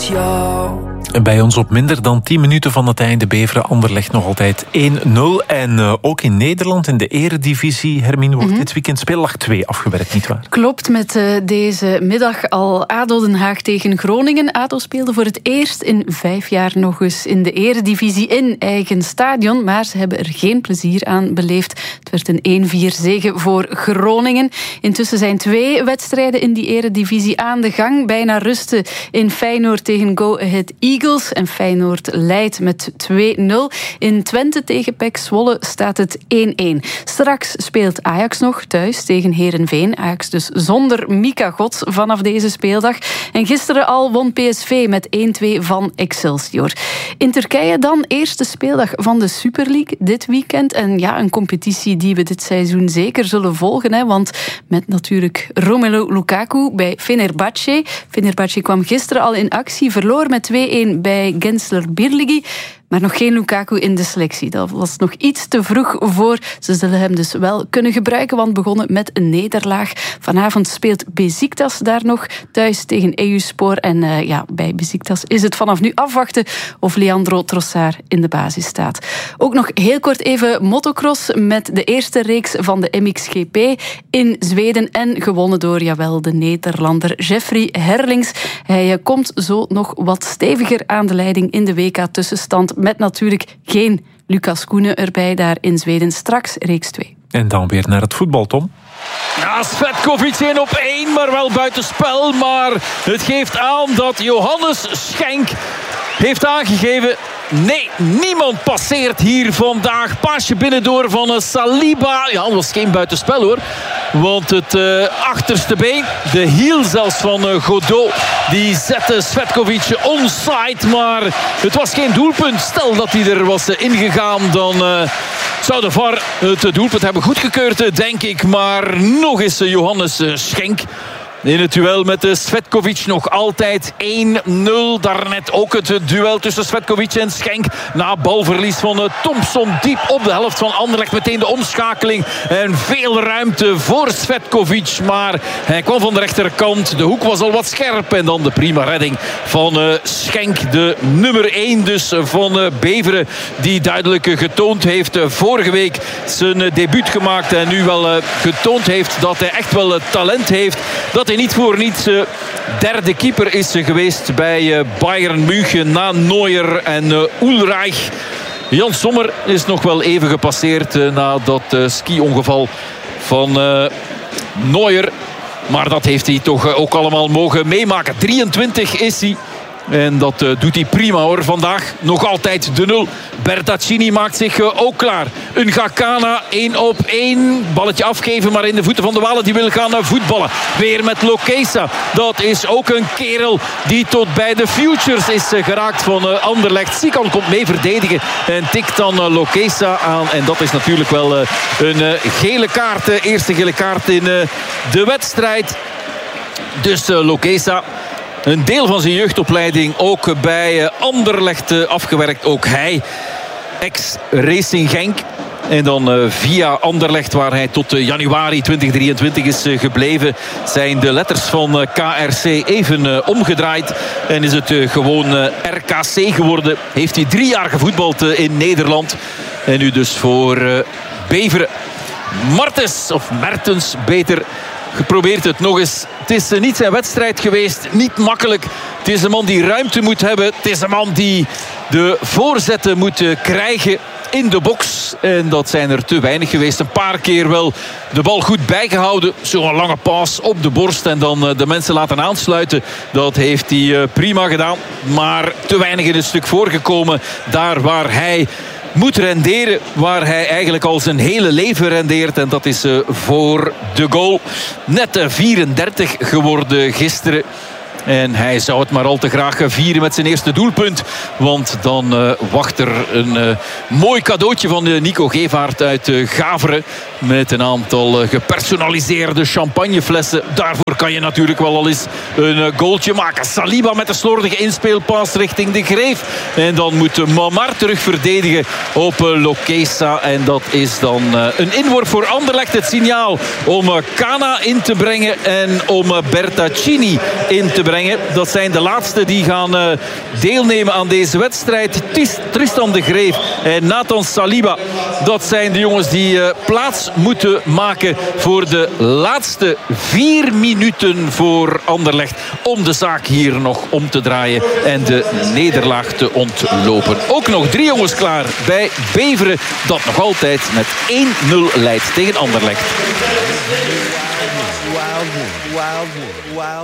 jou. Bij ons op minder dan 10 minuten van het einde. Beveren-Anderlecht nog altijd 1-0. En ook in Nederland, in de eredivisie, Hermine, wordt dit weekend speeldag 2 afgewerkt, nietwaar? Klopt, met deze middag al ADO Den Haag tegen Groningen. ADO speelde voor het eerst in 5 jaar nog eens in de eredivisie in eigen stadion. Maar ze hebben er geen plezier aan beleefd. Het werd een 1-4 zege voor Groningen. Intussen zijn 2 wedstrijden in die eredivisie aan de gang. Bijna rusten in Feyenoord tegen Go Ahead Eagles. En Feyenoord leidt met 2-0. In Twente tegen PEC Zwolle staat het 1-1. Straks speelt Ajax nog thuis tegen Heerenveen. Ajax dus zonder Mika Gods vanaf deze speeldag. En gisteren al won PSV met 1-2 van Excelsior. In Turkije dan eerste speeldag van de Super League dit weekend. En ja, een competitie die we dit seizoen zeker zullen volgen. Hè, want met natuurlijk Romelu Lukaku bij Fenerbahce. Fenerbahce kwam gisteren al in actie, verloor met 2-1 bij Gençler Birliği. Maar nog geen Lukaku in de selectie. Dat was nog iets te vroeg voor. Ze zullen hem dus wel kunnen gebruiken, want begonnen met een nederlaag. Vanavond speelt Beşiktaş daar nog thuis tegen Eyüpspor. En bij Beşiktaş is het vanaf nu afwachten of Leandro Trossard in de basis staat. Ook nog heel kort even motocross met de eerste reeks van de MXGP in Zweden. En gewonnen door, de Nederlander Jeffrey Herlings. Hij komt zo nog wat steviger aan de leiding in de WK-tussenstand. Met natuurlijk geen Lucas Koenen erbij daar in Zweden. Straks reeks 2. En dan weer naar het voetbal, Tom. Ja, Svetkovic 1-op-1, maar wel buitenspel. Maar het geeft aan dat Johannes Schenk heeft aangegeven... Nee, niemand passeert hier vandaag. Paasje binnendoor van Saliba. Ja, dat was geen buitenspel hoor. Want het achterste been, de hiel zelfs van Godot, die zette Svetkovic onside. Maar het was geen doelpunt. Stel dat hij er was ingegaan, dan zou de VAR het doelpunt hebben goedgekeurd, denk ik. Maar nog eens Johannes Schenk in het duel met Svetkovic, nog altijd 1-0. Daarnet ook het duel tussen Svetkovic en Schenk. Na balverlies van Thompson diep op de helft van Anderlecht. Meteen de omschakeling en veel ruimte voor Svetkovic. Maar hij kwam van de rechterkant. De hoek was al wat scherp. En dan de prima redding van Schenk. De nummer 1 dus van Beveren. Die duidelijk getoond heeft vorige week zijn debuut gemaakt. En nu wel getoond heeft dat hij echt wel talent heeft. Dat hij niet voor niets derde keeper is geweest bij Bayern München na Neuer en Ulreich. Jan Sommer is nog wel even gepasseerd na dat ski-ongeval van Neuer. Maar dat heeft hij toch ook allemaal mogen meemaken. 23 is hij. En dat doet hij prima hoor. Vandaag nog altijd de 0. Bertaccini maakt zich ook klaar. Een Gakana 1-op-1. Balletje afgeven, maar in de voeten van de Walen. Die wil gaan voetballen. Weer met Lokesa. Dat is ook een kerel die tot bij de Futures is geraakt van Anderlecht. Sikan komt mee verdedigen en tikt dan Lokesa aan. En dat is natuurlijk wel een gele kaart. Eerste gele kaart in de wedstrijd. Dus Lokesa, een deel van zijn jeugdopleiding ook bij Anderlecht afgewerkt. Ook hij, ex-Racing Genk. En dan via Anderlecht, waar hij tot januari 2023 is gebleven, zijn de letters van KRC even omgedraaid. En is het gewoon RKC geworden. Heeft hij 3 jaar gevoetbald in Nederland. En nu dus voor Beveren. Mertens beter. Geprobeerd het nog eens. Het is niet zijn wedstrijd geweest. Niet makkelijk. Het is een man die ruimte moet hebben. Het is een man die de voorzetten moet krijgen in de box. En dat zijn er te weinig geweest. Een paar keer wel de bal goed bijgehouden. Zo'n lange paas op de borst en dan de mensen laten aansluiten. Dat heeft hij prima gedaan. Maar te weinig in het stuk voorgekomen. Daar waar hij moet renderen, waar hij eigenlijk al zijn hele leven rendeert. En dat is voor de goal. Net 34 geworden gisteren. En hij zou het maar al te graag vieren met zijn eerste doelpunt. Want dan wacht er een mooi cadeautje van Nico Gevaert uit Gaveren. Met een aantal gepersonaliseerde champagneflessen. Daarvoor kan je natuurlijk wel al eens een goaltje maken. Saliba met de slordige inspeelpaas richting de Greef. En dan moet Mamar terug verdedigen op Lokesa. En dat is dan een inworp voor Anderlecht. Het signaal om Kana in te brengen en om Bertaccini in te brengen. brengen. Dat zijn de laatste die gaan deelnemen aan deze wedstrijd. Tristan de Greef en Nathan Saliba. Dat zijn de jongens die plaats moeten maken voor de laatste 4 minuten voor Anderlecht. Om de zaak hier nog om te draaien en de nederlaag te ontlopen. Ook nog 3 jongens klaar bij Beveren. Dat nog altijd met 1-0 leidt tegen Anderlecht.